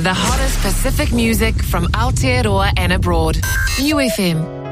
The hottest Pacific music from Aotearoa and abroad. UFM.